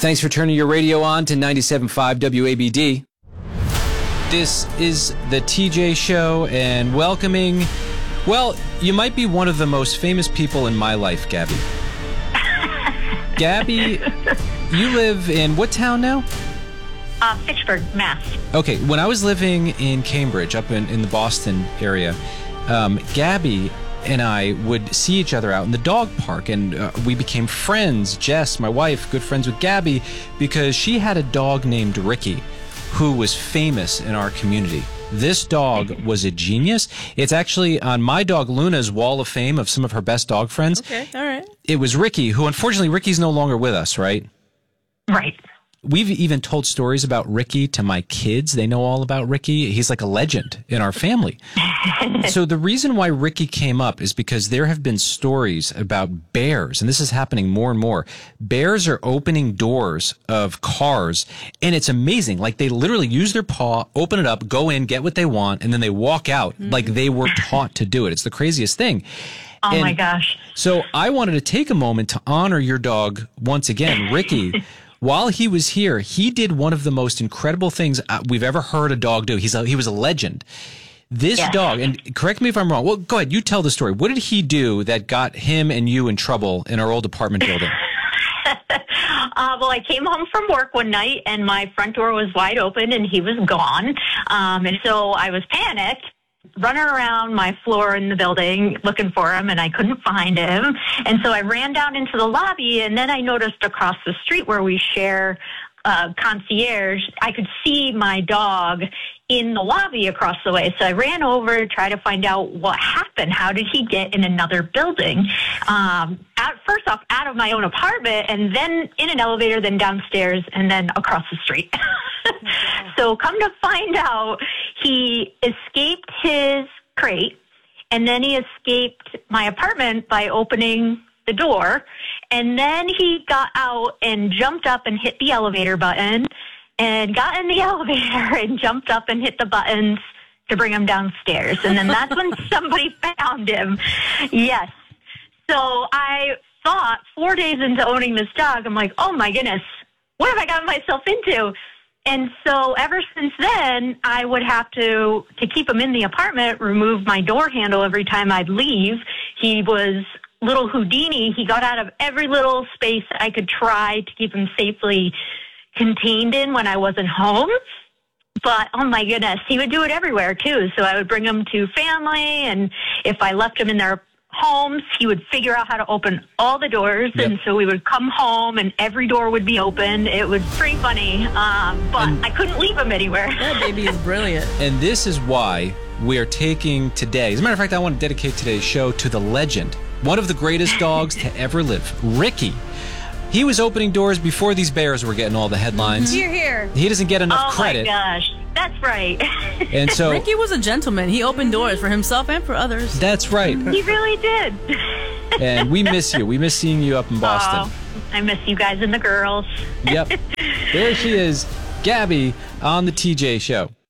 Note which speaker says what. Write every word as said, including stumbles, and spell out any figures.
Speaker 1: Thanks for turning your radio on to ninety-seven point five W A B D. This is the T J Show, and welcoming, well, you might be one of the most famous people in my life, Gabby. Gabby, you live in what town now?
Speaker 2: Uh, Fitchburg, Mass.
Speaker 1: Okay, when I was living in Cambridge, up in, in the Boston area, um, Gabby and I would see each other out in the dog park, and uh, we became friends. Jess, my wife, good friends with Gabby, because she had a dog named Ricky who was famous in our community. This dog was a genius. It's actually on my dog Luna's wall of fame of some of her best dog friends.
Speaker 3: Okay, all right.
Speaker 1: It was Ricky, who unfortunately, Ricky's no longer with us, right?
Speaker 2: Right.
Speaker 1: We've even told stories about Ricky to my kids. They know all about Ricky. He's like a legend in our family. So the reason why Ricky came up is because there have been stories about bears, and this is happening more and more. Bears are opening doors of cars, and it's amazing. Like, they literally use their paw, open it up, go in, get what they want, and then they walk out mm-hmm. like they were taught to do it. It's the craziest thing.
Speaker 2: Oh,
Speaker 1: and
Speaker 2: my gosh.
Speaker 1: So I wanted to take a moment to honor your dog once again, Ricky. While he was here, he did one of the most incredible things we've ever heard a dog do. He's a, he was a legend. This yes. dog, and correct me if I'm wrong. Well, go ahead. You tell the story. What did he do that got him and you in trouble in our old apartment building?
Speaker 2: Uh, well, I came home from work one night, and my front door was wide open, and he was gone. Um, and so I was panicked, running around my floor in the building looking for him, and I couldn't find him. And so I ran down into the lobby, and then I noticed across the street where we share uh, concierge, I could see my dog in the lobby across the way. So I ran over to try to find out what happened. How did he get in another building? Um, out, first off, out of my own apartment, and then in an elevator, then downstairs, and then across the street. So come to find out, he escaped his crate, and then he escaped my apartment by opening the door, and then he got out and jumped up and hit the elevator button, and got in the elevator and jumped up and hit the buttons to bring him downstairs. And then that's when somebody found him. Yes. So I thought, four days into owning this dog, I'm like, oh my goodness, what have I gotten myself into? And so ever since then, I would have to, to keep him in the apartment, remove my door handle every time I'd leave. He was little Houdini. He got out of every little space I could try to keep him safely contained in when I wasn't home. But, oh my goodness, he would do it everywhere too. So I would bring him to family, and if I left him in their homes, he would figure out how to open all the doors. Yep. And so we would come home and every door would be open. It was pretty funny, um, but and I couldn't leave him anywhere.
Speaker 3: That baby is brilliant.
Speaker 1: And this is why we are taking today, as a matter of fact, I want to dedicate today's show to the legend, one of the greatest dogs to ever live, Ricky. He was opening doors before these bears were getting all the headlines.
Speaker 3: Here, here.
Speaker 1: He doesn't get enough
Speaker 2: oh
Speaker 1: credit.
Speaker 2: Oh, my gosh. That's right.
Speaker 1: And so
Speaker 3: Ricky was a gentleman. He opened doors for himself and for others.
Speaker 1: That's right.
Speaker 2: He really did.
Speaker 1: And we miss you. We miss seeing you up in Boston.
Speaker 2: Oh, I miss you guys and the girls.
Speaker 1: Yep. There she is, Gabby, on the T J Show.